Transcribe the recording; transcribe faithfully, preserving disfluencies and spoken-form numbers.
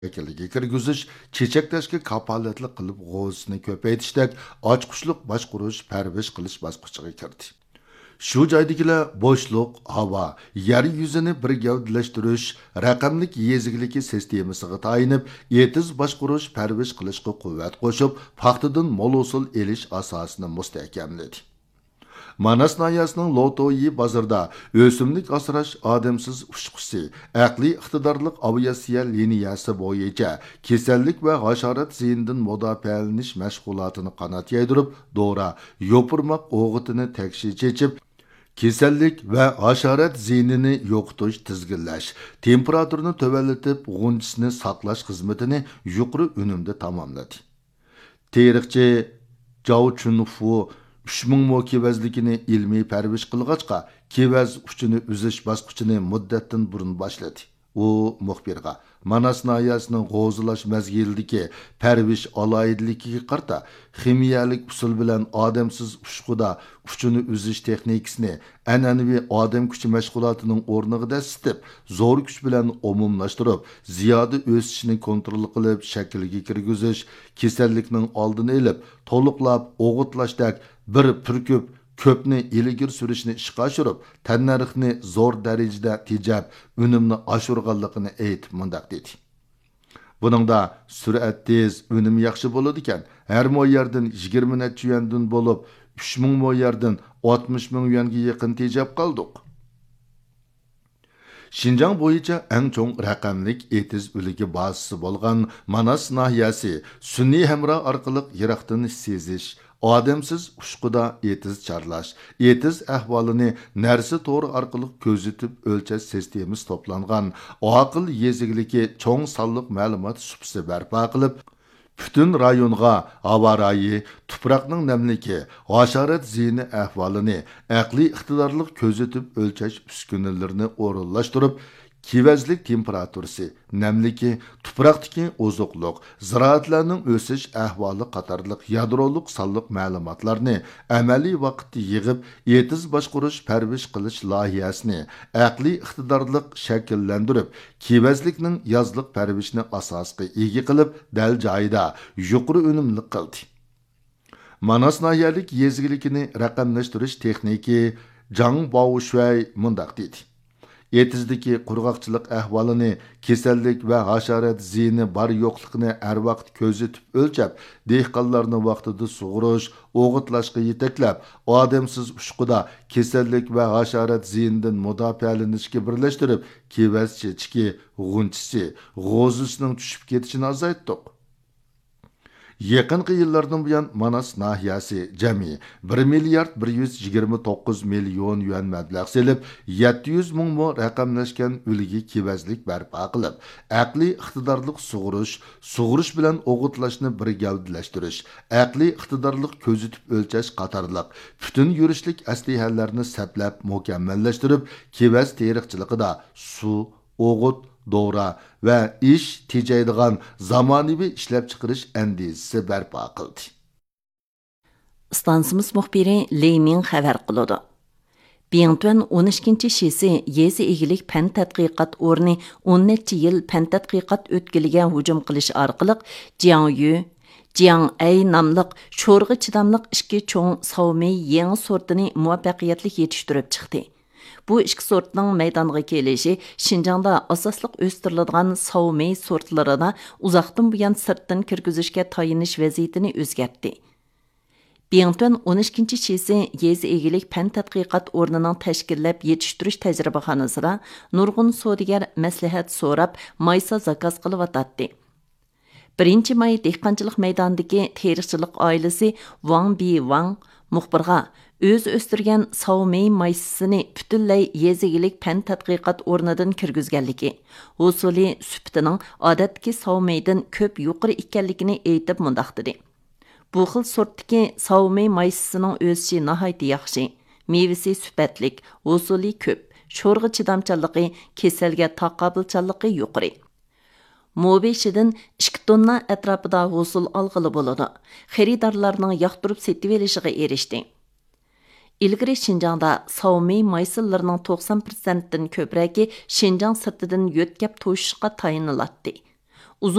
vakiliga kirgizish, chechakdashga kapolatlik qilib g'o'zisini ko'paytishdek ochqushliq boshqurish, parvish qilish bosqichiga kirdi. Shu joydagilar bo'shliq, havo, yer yuzini bir gavdalashtirish, raqamlik yezigligi sistemasiga tayinib, etiz boshqurish, parvish qilishga quvvat qo'shib, paxtadan mo'l hosil elish asosini mustahkamladi. Manas nahiyasining Lotoyi bozorda o'simlik asrash odamsiz ushqusi, aqliy iqtidorlik aviatsiya liniyasi bo'yicha kasallik va hasharot ziynidan mudofaalanish mashg'ulotini qanot yaydirib, dora, yopirmoq o'g'itini takshi chechib, kasallik va hasharot ziynini yo'qotish tizginlash, temperaturani tuvallatib, g'unchisini saqlash xizmatini yuqori unumda tamomladi. Tarixchi Zhao Chunfu uch ming mo kevezlikini ilmiy parvish qilg'achqa, kevaz uchini uzish bosqichini muddatdan burun boshladi. U muxbirga Manas nahiyasining g'o'zlash mazgildagi parvish aloyidligiga qarta ximiyalik usul bilan odamsiz ushquda uchini uzish texnikasini an'anaviy odam kuchi mashg'ulotining o'rniga dasitib, zo'r kuch bilan umumlashtirib, ziyoda o'sishini kontrol qilib, shaklga kirgizish, kasallikning oldini olib, to'liqlab o'g'itlashdek bir purkub ko'pni ilgir surishni ishga oshirib, tannarxni zo'r darajada tejab, unumni oshirganligini aytib mundaq dedi. Buningda surat tez, unum yaxshi bo'ladi ekan. Har mo yerdan yigirma necha yuandan bo'lib, uch ming mo yerdan oltmish ming yuanga yaqin tejab qoldik. Şinjan bo'yicha eng cho'ng raqamlik etiz uligi bazasi bo'lgan Manas nahiyasi sun'iy hamro orqali yiroqdan sezish, odamsiz ushquda etiz charlash, etiz ahvolini narsa to'g'ri orqali ko'zitib o'lchash sistemasi to'plangan oqil yezigligi cho'ng sonliq ma'lumot supsi barpo qilib, butun rayonga havo rayi, tuproqning namligi, hasharot ziyni ahvolini aqliy iqtidorlik ko'zitib o'lchash uskunalarini o'rinlashtirib, kivezlik temperaturasi, namligi, tuproqdagi ozuqliq, ziroatlarning o'sish ahvoli qatorliq yadroliq sonliq ma'lumotlarni amaliy vaqtda yig'ib, etiz boshqurish, parvish qilish loyihasini aqliy iqtidorlik shakllantirib, kivezlikning yozliq parvishni asosga ega qilib, dal joyida yuqori unumli qildi. Manas nahiyalik yezgilikini raqamlashtirish texniki Zhang Baoshui mundaq dedi. Etizdagi qurg'oqchilik ahvolini, kasallik va hasharot ziyni bar yo'qligini har vaqt ko'zitib o'lchab, dehqonlarni vaqtida sug'urish, o'g'itlashga yetaklab, odamsiz ushquda kasallik va hasharot ziynidan mudofalanishga birlashtirib, kevaz chechki, g'unchisi, g'o'zisining tushib ketishini azaytdik. Yaqinqi yillardan buyon Manas nahiyasi jami bir milliard bir yuz yigirma to'qqiz million yuan mablag' selib, yetti yuz ming mo raqamlashgan uligi kevazlik barpo qilib, aqliy iqtidorlik sug'urish, sug'urish bilan o'g'itlashni bir gavdalashtirish, aqliy iqtidorlik ko'zitib o'lchash qatorliq butun yurishlik aslihalarni saplab mukammallashtirib, kevaz teriqchiligida suv, o'g'it, dora va ish tejaydigan zamonaviy ishlab chiqarish andizasi barpo qildi. Stansimiz muxbiri Leymin xabar qiladi. Biyangtuan o'n ikkinchi shisi yezi egilik pan tadqiqot o'rni o'n necha yil pan tadqiqot o'tkiliga hujum qilish orqali Jiangyu, Jiang'ay nomli sho'rg'i chidamliq ikki cho'ng savmey yangi sortini muvaffaqiyatli yetishtirib chiqdi. Bu ikki sortning maydonga kelishi Şinjangda asosliq o'stiriladigan savmey sortlarida uzoqdan buyon sirtdan kirgizishga tayinish vaziyatini o'zgartdi. Biyangtuan o'n ikkinchi shisi yezi egilik pan tadqiqot o'rnining tashkillab yetishtirish tajribaxonasida nurg'un savdogar maslahat so'rab, maysa zakaz qilib atdi. birinchi may dehqonchilik maydonidagi terixchilik oilasi Wang Bi Wang muxbirga o'z o'stirgan savmey maysisini butunlay yezigilik pan tadqiqot o'rnidan kirgizganligi, husuli sufitining odatdagi savmeydan ko'p yuqori ekanligini aytib mundaq dedi. Bu xil sortdagi savmey maysisining o'sishi nihoyat yaxshi, mevasi sifatlik, husuli ko'p, sho'rg'i chidamchanligi, kasalga taqobilchanligi yuqori. Mobeshidan ikki tonna atrofida husul olg'ili bo'ladi. Xaridorlarning yoqtirib setib olishiga erishdi. İlgari Şinjangda savmey maysillarının to'qson prosentdan ko'pragi Şinjang sirtidan yo'tkab to'shishga tayinlanadi.